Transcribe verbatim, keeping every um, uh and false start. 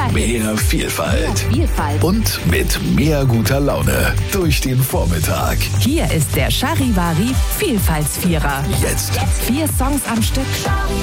Mehr Vielfalt. Vielfalt. Und mit mehr guter Laune durch den Vormittag. Hier ist der Charivari Vielfaltsvierer. Jetzt. Vier Songs am Stück.